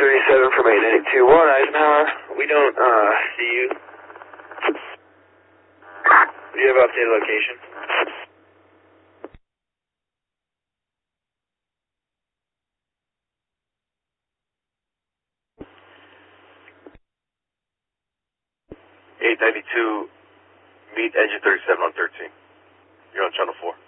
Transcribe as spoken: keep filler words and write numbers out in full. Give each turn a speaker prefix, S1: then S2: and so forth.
S1: thirty-seven from eight nine two one, Eisenhower. We don't, uh, see you. Do you have updated location?
S2: eight ninety-two, meet engine thirty-seven on thirteen. You're on channel four.